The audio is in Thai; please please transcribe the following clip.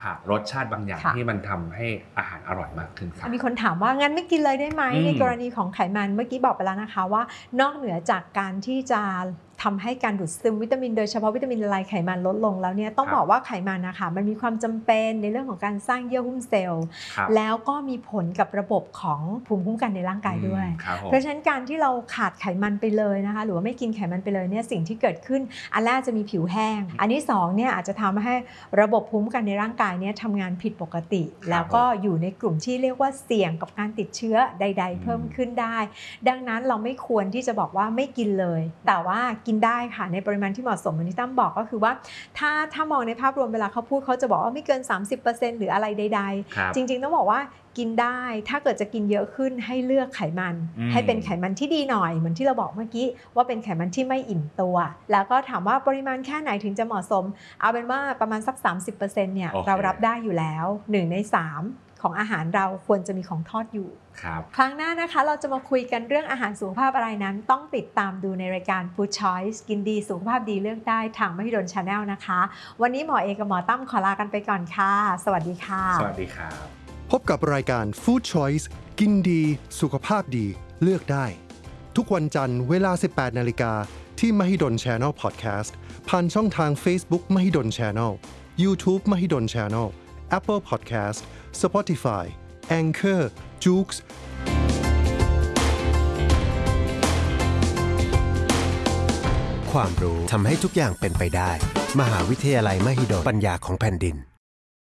รสชาติบางอย่างค่ะที่มันทำให้อาหารอร่อยมากขึ้นครับมีคนถามว่างั้นไม่กินเลยได้ไหมอืมในกรณีของไขมันเมื่อกี้บอกไปแล้วนะคะว่านอกเหนือจากการที่จะทำให้การดูดซึมวิตามินโดยเฉพาะวิตามินละลายไขมันลดลงแล้วเนี่ยต้องบอกว่าไขมันนะคะมันมีความจำเป็นในเรื่องของการสร้างเยื่อหุ้มเซลล์ครับแล้วก็มีผลกับระบบของภูมิคุ้มกันในร่างกายด้วยครับผมเพราะฉะนั้นการที่เราขาดไขมันไปเลยนะคะหรือว่าไม่กินไขมันไปเลยเนี่ยสิ่งที่เกิดขึ้นอันแรกจะมีผิวแห้งอันที่สองเนี่ยอาจจะทำให้ระบบภูมิคุ้มกันในร่างกายเนี่ยทำงานผิดปกติแล้วก็อยู่ในกลุ่มที่เรียกว่าเสี่ยงกับการติดเชื้อใดๆเพิ่มขึ้นได้ดังนั้นเราไม่ควรที่จะบอกว่าไม่กินเลยแต่ว่ากินได้ค่ะในปริมาณที่เหมาะสมเหมือนที่ตั้มบอกก็คือว่าถ้ามองในภาพรวมเวลาเขาพูดเขาจะบอกว่าไม่เกิน 30% หรืออะไรใดๆจริงๆต้องบอกว่ากินได้ถ้าเกิดจะกินเยอะขึ้นให้เลือกไขมันให้เป็นไขมันที่ดีหน่อยเหมือนที่เราบอกเมื่อกี้ว่าเป็นไขมันที่ไม่อิ่มตัวแล้วก็ถามว่าปริมาณแค่ไหนถึงจะเหมาะสมเอาเป็นว่าประมาณสัก 30% เนี่ยเรารับได้อยู่แล้ว1 ใน 3ของอาหารเราควรจะมีของทอดอยู่ครั้งหน้านะคะเราจะมาคุยกันเรื่องอาหารสุขภาพอะไรนั้นต้องติดตามดูในรายการ Food Choice กินดีสุขภาพดีเลือกได้ทางมหิดล Channel นะคะวันนี้หมอเอกับหมอตั้มขอลากันไปก่อนค่ะสวัสดีค่ะสวัสดีครับพบกับรายการ Food Choice กินดีสุขภาพดีเลือกได้ทุกวันจันทร์เวลา 18:00 น.ที่มหิดล Channel Podcast ผ่านช่องทาง Facebook มหิดล Channel YouTube มหิดล Channel Apple Podcast Spotify Anchor Joox ความรู้ทำให้ทุกอย่างเป็นไปได้มหาวิทยาลัยมหิดลปัญญาของแผ่นดิน